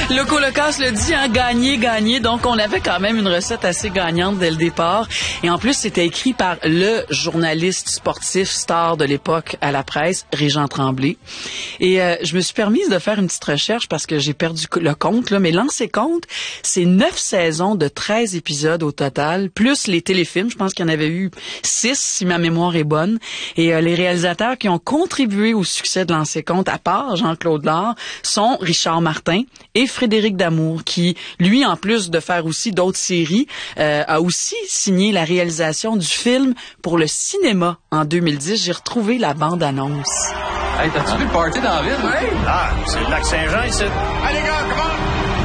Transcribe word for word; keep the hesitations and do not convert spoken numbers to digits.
Le colocasse le dit, hein, gagner, gagner. Donc, on avait quand même une recette assez gagnante dès le départ. Et en plus, c'était écrit par le journaliste sportif star de l'époque à la presse, Régent Tremblay. Et euh, je me suis permise de faire une petite recherche parce que j'ai perdu le compte, là. Mais Lancez compte, c'est neuf saisons de treize épisodes au total, plus les téléfilms. Je pense qu'il y en avait eu six, si ma mémoire est bonne. Et euh, les réalisateurs qui ont contribué au succès de Lancez compte, à part Jean-Claude Lard, sont Richard Martin et Frédéric Damour, qui, lui, en plus de faire aussi d'autres séries, euh, a aussi signé la réalisation du film pour le cinéma en deux mille dix. J'ai retrouvé la bande-annonce. Hey, t'as-tu vu le party dans la ville? Oui. Ah, c'est le lac Saint-Jean ici. Allez, gars!